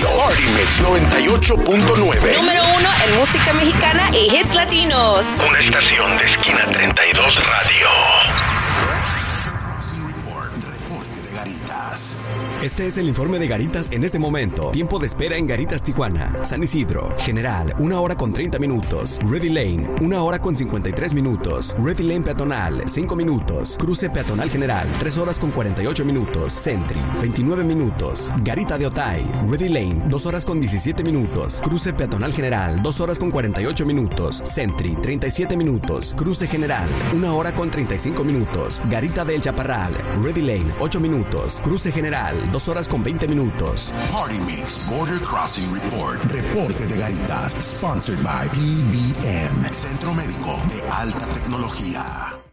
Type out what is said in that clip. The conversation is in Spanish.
Radio. Party Mix 98.9. Número 1 en música mexicana y hits latinos. Una estación de esquina 32 Radio. Reporte de Garitas. Este es el informe de Garitas en este momento. Tiempo de espera en Garitas, Tijuana. San Isidro, General, 1 hora con 30 minutos. Ready Lane, 1 hora con 53 minutos. Ready Lane Peatonal, 5 minutos. Cruce Peatonal General, 3 horas con 48 minutos. Sentry, 29 minutos. Garita de Otay, Ready Lane, 2 horas con 17 minutos. Cruce Peatonal General, 2 horas con 48 minutos. Sentry, 37 minutos. Cruce General, 1 hora con 35 minutos. Garita del Chaparral, Ready Lane, 8 minutos. Cruce General, 2 horas con 20 minutos. Party Mix Border Crossing Report. Reporte de Garitas. Sponsored by PBM. Centro Médico de Alta Tecnología.